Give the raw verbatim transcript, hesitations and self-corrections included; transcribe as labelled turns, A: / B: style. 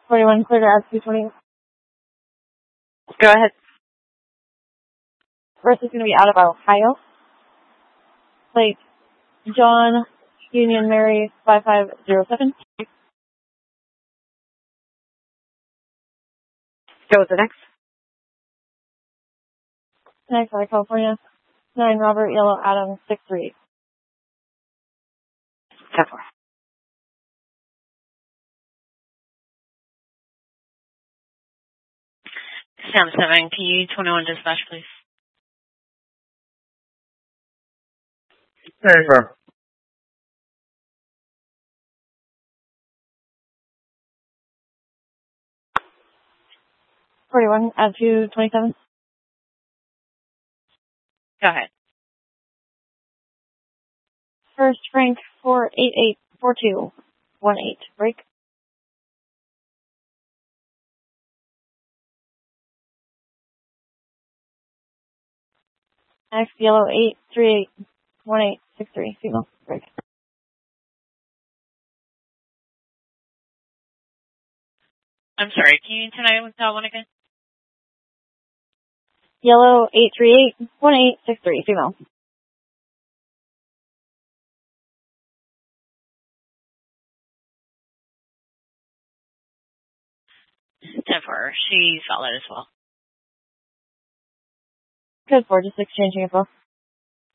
A: forty-one, clear to add two twenty.
B: Go ahead.
A: First is going to be out of Ohio. Plate John Union Mary five five zero seven.
B: Go with the next.
A: Next out of California. nine Robert Yellow Adam six three.
B: ten four.
C: Sam seven, P U twenty-one dispatch, please.
D: There you go.
A: forty-one, add two twenty-seven.
C: Go ahead.
A: First Frank four eight eight four two one eight. Break. Next Yellow eight three eight one eight six three. Signal. Break.
C: I'm sorry, can you tonight with that one again?
A: Yellow eight three eight one eight six three. Female.
C: ten four, she's valid as well.
A: Good for just exchanging info.